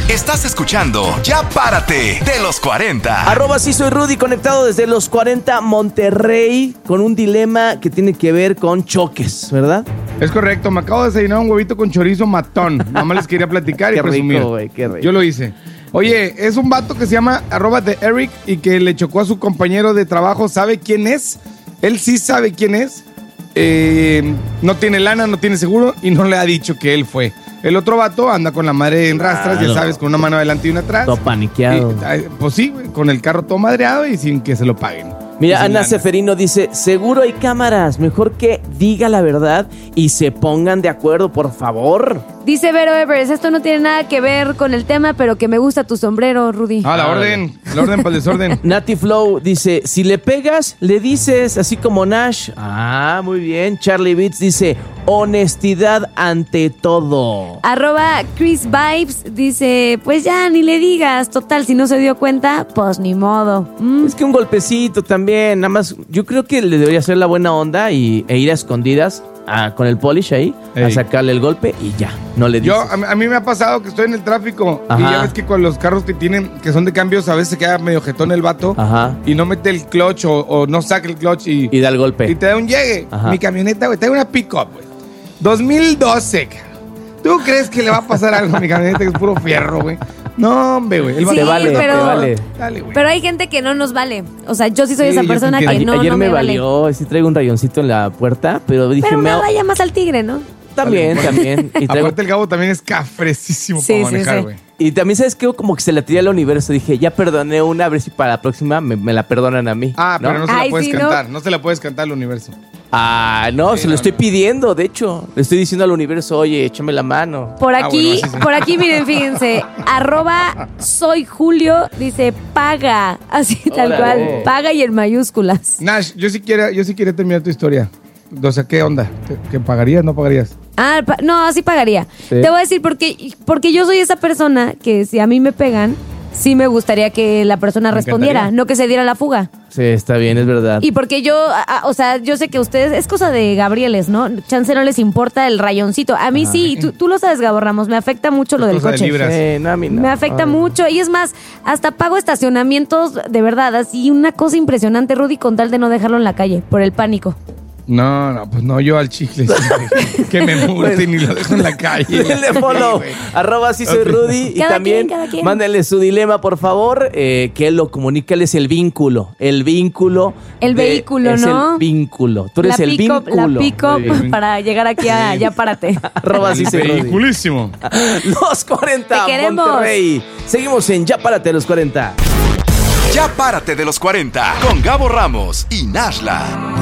Estás escuchando Ya Párate de los 40. @ sí soy Rudy, conectado desde los 40 Monterrey, con un dilema que tiene que ver con choques, ¿verdad? Es correcto, me acabo de desayunar un huevito con chorizo matón. Nada más les quería platicar y Qué presumir. rico, güey, qué rico. Yo lo hice. Oye, es un vato que se llama @TheEric y que le chocó a su compañero de trabajo. ¿Sabe quién es? Él sí sabe quién es. No tiene lana, no tiene seguro y no le ha dicho que él fue. El otro vato anda con la madre en rastras, ya sabes, con una mano adelante y una atrás. Todo paniqueado. Pues sí, güey, con el carro todo madreado y sin que se lo paguen. Mira, Sin Ana lana. Seferino dice, seguro hay cámaras, mejor que diga la verdad y se pongan de acuerdo, por favor. Dice Vero Evers, esto no tiene nada que ver con el tema, pero que me gusta tu sombrero, Rudy. Ah, la orden para el desorden. Nati Flow dice, si le pegas, le dices, así como Nash. Ah, muy bien. Charlie Beats dice, honestidad ante todo. @Chris Vibes dice, pues ya ni le digas, total, si no se dio cuenta, pues ni modo. Es que un golpecito también, nada más, yo creo que le debería hacer la buena onda e ir a escondidas con el polish ahí, a sacarle el golpe y ya, no le dices. A mí me ha pasado que estoy en el tráfico. Ajá. Y ya ves que con los carros que son de cambios, a veces se queda medio jetón el vato. Ajá. Y no mete el clutch o no saca el clutch y Y da el golpe. te da un llegue. Ajá. Mi camioneta, güey, trae una pick-up, güey. 2012, cara. ¿Tú crees que le va a pasar algo a mi camioneta que es puro fierro, güey? No, hombre, güey. Sí, te vale, pero- te vale. Dale, güey. Pero hay gente que no nos vale. O sea, yo sí soy Sí, esa yo persona te que entiendo. no Ayer me vale. valió, sí traigo un rayoncito en la puerta, pero dije, Pero una raya más al tigre, ¿no? también. Y traigo. Aparte el Gabo también es cafrecísimo Sí, para sí, manejar, sí. güey. Y también, ¿sabes qué? Como que se la tiré al universo. Dije, ya perdoné una, a ver si para la próxima me la perdonan a mí. Ah, pero no se la Ay, puedes sí, ¿no? cantar. No se la puedes cantar al universo. Ah, no, Sí, se lo no, estoy no. pidiendo, de hecho. Le estoy diciendo al universo, oye, échame la mano. Por aquí, bueno, así sí. por aquí, miren, fíjense, @soy Julio dice paga, así tal Órale. cual, paga y en mayúsculas. Nash, yo sí quiero terminar tu historia. O sea, ¿qué onda? ¿Que pagarías, no pagarías? No, sí pagaría. Sí. Te voy a decir porque yo soy esa persona que si a mí me pegan, sí me gustaría que la persona Me respondiera, encantaría. no que se diera la fuga. Sí, está bien, es verdad. Y porque yo, o sea, yo sé que ustedes, es cosa de Gabrieles, ¿no? Chance no les importa el rayoncito. A mí sí, y tú lo sabes, Gabo Ramos, me afecta mucho lo Es del cosa de coche. libras. Sí, no, a mí no. Me afecta Ay. mucho. Y es más, hasta pago estacionamientos de verdad. Así una cosa impresionante, Rudy, con tal de no dejarlo en la calle, por el pánico. No, pues no, yo al chicle. Sí, que me multen y lo dejo en la calle. Denle follow, Sí, @ sí soy Rudy. Y Cada también quien, cada quien. mándenle su dilema, por favor, que él lo comunique. Él es el vínculo. El vínculo. El vehículo, es ¿no? el vínculo. Tú eres el pick-up, vínculo. La pick-up Muy bien. para llegar aquí a Ya Párate. @ sí soy Rudy. Vehiculísimo. Los 40, Te queremos. Monterrey. Seguimos en Ya Párate los 40. Ya Párate de los 40 con Gabo Ramos y Nashla.